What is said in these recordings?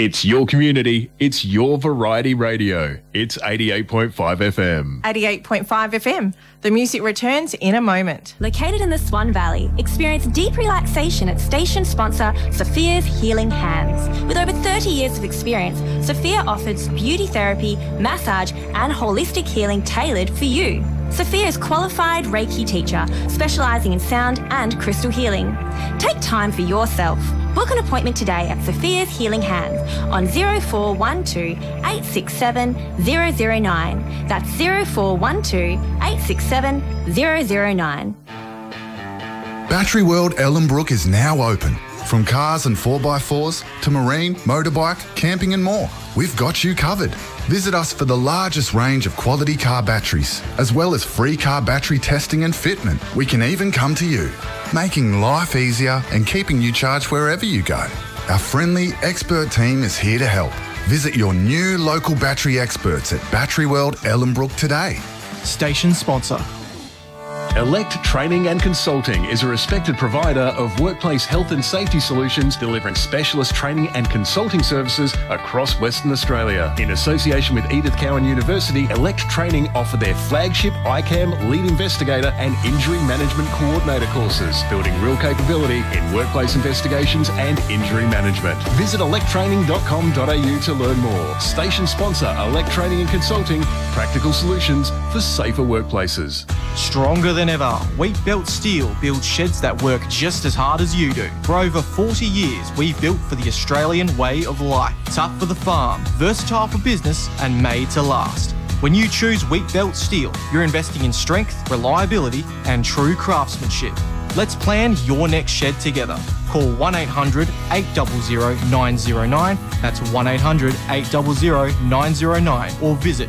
It's your community. It's your variety radio. It's 88.5 FM. 88.5 FM. The music returns in a moment. Located in the Swan Valley, experience deep relaxation at station sponsor Sophia's Healing Hands. With over 30 years of experience, Sophia offers beauty therapy, massage and holistic healing tailored for you. Sophia is qualified Reiki teacher, specialising in sound and crystal healing. Take time for yourself. Book an appointment today at Sophia's Healing Hands on 0412 867 009. That's 0412 867 009. Battery World Ellenbrook is now open. From cars and 4x4s to marine, motorbike, camping and more, we've got you covered. Visit us for the largest range of quality car batteries, as well as free car battery testing and fitment. We can even come to you, making life easier and keeping you charged wherever you go. Our friendly, expert team is here to help. Visit your new local battery experts at Battery World Ellenbrook today. Station sponsor. Elect Training and Consulting is a respected provider of workplace health and safety solutions, delivering specialist training and consulting services across Western Australia. In association with Edith Cowan University, Elect Training offer their flagship ICAM Lead Investigator and Injury Management Coordinator courses, building real capability in workplace investigations and injury management. Visit electtraining.com.au to learn more. Station sponsor Elect Training and Consulting, practical solutions for safer workplaces. Stronger than ever, Wheat Belt Steel builds sheds that work just as hard as you do. For over 40 years, we've built for the Australian way of life. Tough for the farm, versatile for business, and made to last. When you choose Wheat Belt Steel, you're investing in strength, reliability, and true craftsmanship. Let's plan your next shed together. Call 1800 800 909. That's 1800 800 909. Or visit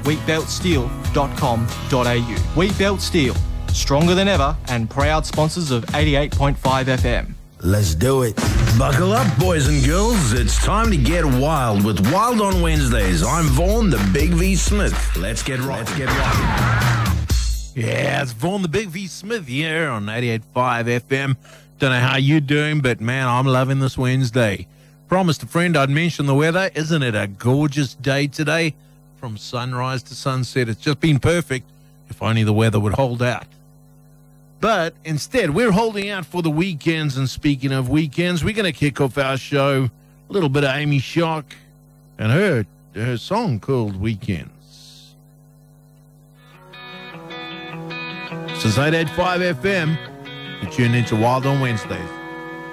wheatbeltsteel.com.au. Wheat Belt Steel, stronger than ever and proud sponsors of 88.5 FM. Let's do it. Buckle up, boys and girls. It's time to get wild with Wild on Wednesdays. I'm Vaughan, the Big V Smith. Let's get right. Yeah, it's Vaughan, the Big V Smith here on 88.5 FM. Don't know how you're doing, but man, I'm loving this Wednesday. Promised a friend I'd mention the weather. Isn't it a gorgeous day today? From sunrise to sunset, it's just been perfect. If only the weather would hold out. But instead, we're holding out for the weekends. And speaking of weekends, we're going to kick off our show a little bit of Amy Shark and her song called Weekends. This is 88.5 FM. You tune into Wild on Wednesdays.